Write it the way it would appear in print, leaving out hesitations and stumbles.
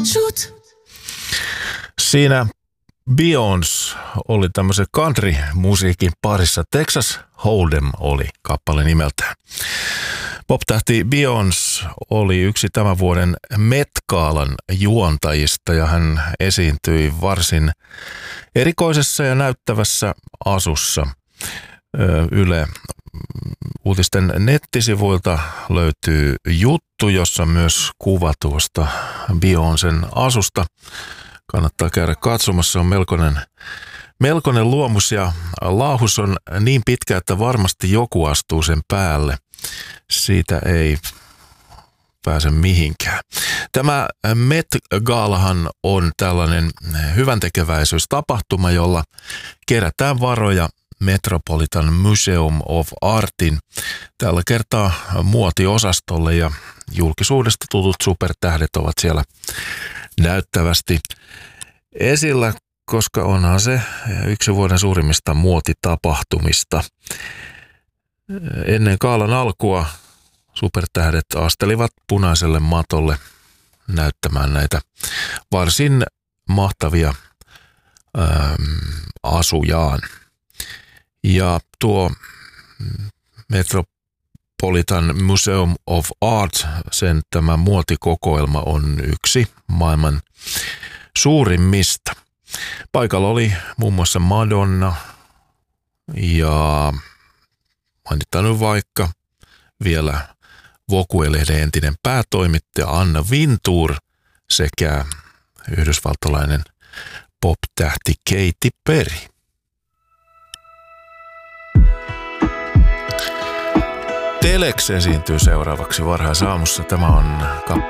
Shoot. Siinä Beyoncé oli tämmöisen country-musiikin parissa. Texas Hold'em oli kappale nimeltään. Pop-tähti Beyoncé oli yksi tämän vuoden Met-galan juontajista ja hän esiintyi varsin erikoisessa ja näyttävässä asussa. Yle uutisten nettisivuilta löytyy juttu, jossa myös kuva tuosta Beyoncén asusta. Kannattaa käydä katsomassa, se on melkoinen luomus ja laahus on niin pitkä, että varmasti joku astuu sen päälle. Siitä ei pääse mihinkään. Tämä Met-galahan on tällainen hyväntekeväisyystapahtuma, jolla kerätään varoja Metropolitan Museum of Artin tällä kertaa muotiosastolle ja julkisuudesta tutut supertähdet ovat siellä näyttävästi esillä, koska onhan se yksi vuoden suurimmista muotitapahtumista. Ennen gaalan alkua supertähdet astelivat punaiselle matolle näyttämään näitä varsin mahtavia asujaan. Ja tuo Metropolitan Museum of Art, sen tämä muotikokoelma on yksi maailman suurimmista. Paikalla oli muun muassa Madonna ja mainitaan nyt vaikka vielä Vogue-lehden entinen päätoimittaja Anna Wintour sekä yhdysvaltalainen pop-tähti Katy Perry. Telex esiintyy seuraavaksi varhaisaamussa. Tämä on kappale